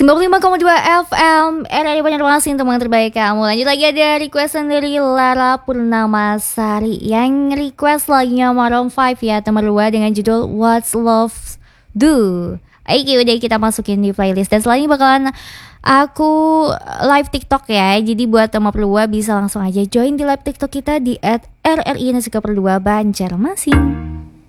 95,2 FM RRI Banjarmasin, teman terbaik kamu. Lanjut lagi, ada requestan dari Lara Purnamasari yang request lagunya Maroon 5 ya, teman dua, dengan judul What's Love Do. Oke, udah kita masukin di playlist. Dan selanjutnya bakalan aku live TikTok ya. Jadi buat teman berdua bisa langsung aja join di live TikTok kita di @RRI Nasuka Berdua Banjarmasin.